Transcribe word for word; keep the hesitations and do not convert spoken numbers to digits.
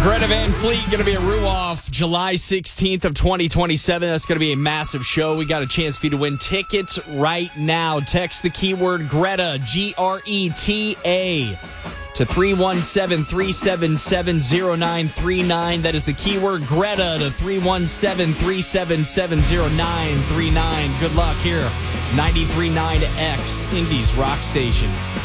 Greta Van Fleet going to be at Ruoff July sixteenth of twenty twenty-seven. That's going to be a massive show. We got a chance for you to win tickets right now. Text the keyword Greta, G R E T A, to three one seven, three seven seven, zero nine three nine. That is the keyword Greta to three one seven, three seven seven, zero nine three nine. Good luck here. ninety-three point nine X, Indy's Rock Station.